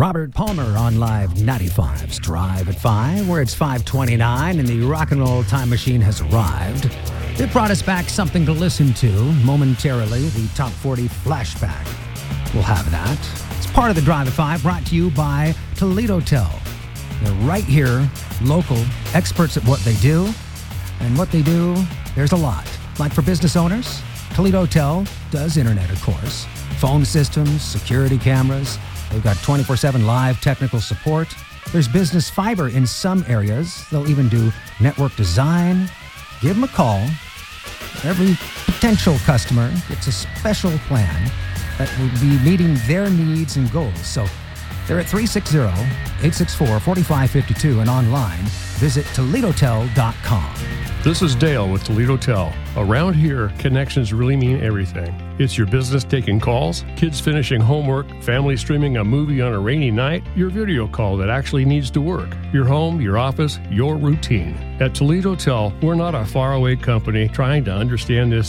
Robert Palmer on Live 95's Drive at 5, where it's 5:29 and the rock and roll time machine has arrived. It brought us back something to listen to momentarily, the Top 40 Flashback. We'll have that. It's part of the Drive at 5, brought to you by Toledo Tel. They're right here, local, experts at what they do. And what they do, there's a lot. Like for business owners, Toledo Tel does internet, of course. Phone systems, security cameras. They've got 24/7 live technical support. There's business fiber in some areas. They'll even do network design. Give them a call. Every potential customer gets a special plan that will be meeting their needs and goals. So they're at 360-864-4552 and online. Visit ToledoTel.com. This is Dale with Toledo Tel. Around here, connections really mean everything. It's your business taking calls, kids finishing homework, family streaming a movie on a rainy night, your video call that actually needs to work, your home, your office, your routine. At Toledo Tel, we're not a faraway company trying to understand this